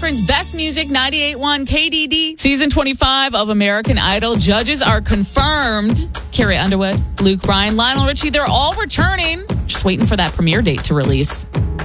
Akron's Best Music 98.1 KDD. Season 25 of American Idol. Judges are confirmed. Carrie Underwood, Luke Bryan, Lionel Richie, they're all returning. Just waiting for that premiere date to release.